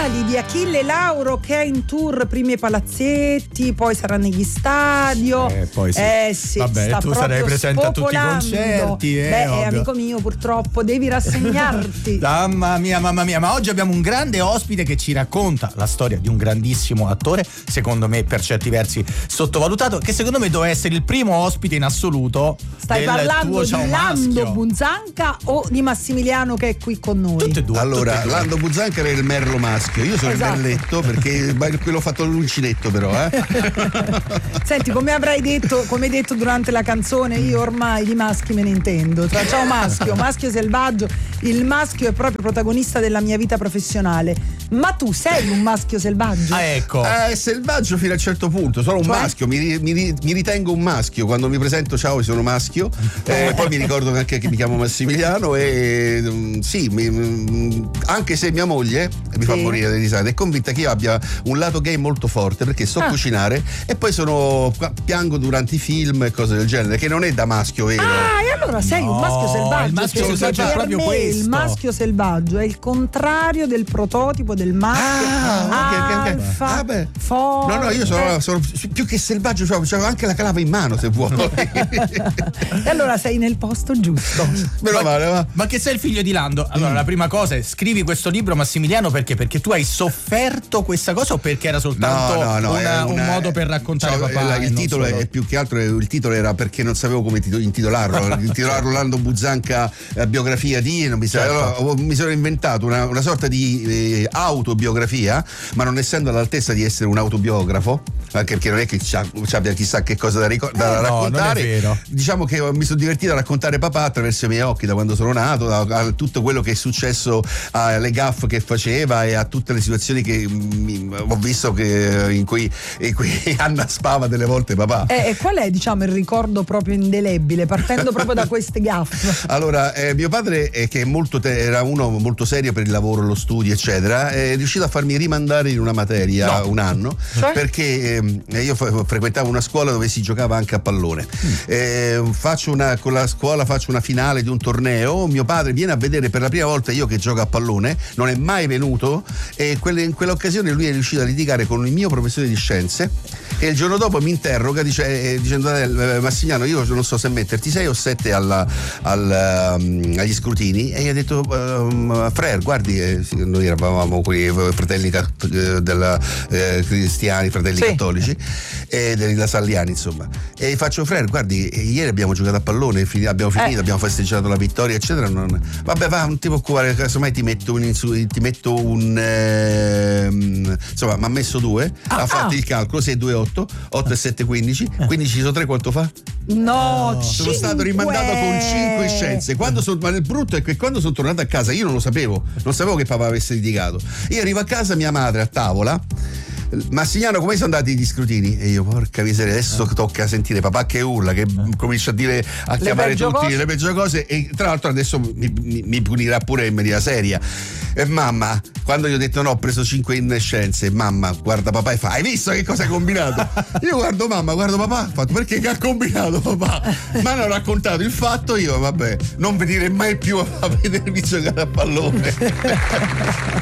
finali di Achille Lauro che è in tour, primi ai palazzetti, poi sarà negli stadio. Poi sì. Vabbè, tu sarai presente a tutti i concerti. Beh, amico mio, purtroppo devi rassegnarti. Mamma mia, ma oggi abbiamo un grande ospite che ci racconta la storia di un grandissimo attore, secondo me per certi versi sottovalutato, che secondo me doveva essere il primo ospite in assoluto. Stai parlando di Lando Buzzanca o di Massimiliano che è qui con noi? Tutte e due. Allora, Lando Buzzanca era il merlo maschio, io sono il merletto, perché quello ho fatto l'uncinetto però. Senti, come hai detto durante la canzone, io ormai di maschi me ne intendo. Ciao maschio selvaggio, il maschio è proprio protagonista della mia vita professionale. Ma tu sei un maschio selvaggio? Ecco. Selvaggio fino a un certo punto, sono un maschio, mi ritengo un maschio. Quando mi presento, ciao, sono maschio. Poi mi ricordo anche che mi chiamo Massimiliano e anche se mia moglie mi fa morire di risate, è convinta che io abbia un lato gay molto forte, perché so cucinare e poi piango durante i film e cose del genere, che non è da maschio vero. E allora sei un maschio selvaggio. Il maschio selvaggio è proprio questo. Il maschio selvaggio è il contrario del prototipo del maschio. Alfa, forte. No, io sono più che selvaggio, c'ho anche la clava in mano se vuoi. E allora sei nel posto giusto. Ma che sei il figlio di Lando? Allora la prima cosa è: scrivi questo libro, Massimiliano, perché tu hai sofferto questa cosa o perché era soltanto un modo per raccontare papà? Il titolo è più che altro, il titolo era perché non sapevo come intitolarlo. Intitolarlo Lando Buzzanca biografia di, non mi sa. Allora, mi sono inventato una sorta di autobiografia, ma non essendo all'altezza di essere un autobiografo, anche perché non è che abbia chissà che cosa da raccontare. Non è vero. Diciamo che mi sono divertito a raccontare papà attraverso i miei occhi, da quando sono nato, a tutto quello che è successo, alle gaffe che faceva e a tutte le situazioni che ho visto in cui annaspava delle volte papà. E qual è, diciamo, il ricordo proprio indelebile, partendo proprio da queste gaffe? Allora, mio padre, che era uno molto serio per il lavoro, lo studio, eccetera, è riuscito a farmi rimandare in una materia un anno, perché io frequentavo una scuola dove si giocava anche a pallone. Con la scuola faccio una finale di un torneo, mio padre viene a vedere per la prima volta io che gioco a pallone, non è mai venuto, e in quell'occasione lui è riuscito a litigare con il mio professore di scienze, e il giorno dopo mi interroga dicendo Massimiliano, io non so se metterti 6 o 7 agli scrutini, e gli ha detto Frère, guardi, noi eravamo quei fratelli cristiani, fratelli cattolici e dei lasalliani, insomma, e faccio Frère, guardi, ieri abbiamo giocato a pallone, abbiamo finito, abbiamo festeggiato la vittoria, eccetera. Vabbè, va, non ti preoccupare, casomai ti metto un insomma, mi ha messo 2, ha fatto il calcolo, 6, 2, 8 e 7, 15 sono 3, quanto fa? No, sono stato rimandato con 5 scienze. Ma il brutto è che quando sono tornato a casa io non sapevo che papà avesse litigato. Io arrivo a casa, mia madre a tavola: Massimiliano, come sono andati gli scrutini? E io, porca miseria, adesso tocca sentire papà che urla, che comincia a chiamare tutti le peggio cose, e tra l'altro adesso mi punirà pure in maniera seria. E mamma, quando gli ho detto no, ho preso 5 in scienze, mamma guarda papà e fa: hai visto che cosa hai combinato? Io guardo mamma, guardo papà, ho fatto: perché che ha combinato papà? Mi hanno raccontato il fatto, io vabbè, non venire mai più a vedermi giocare a pallone.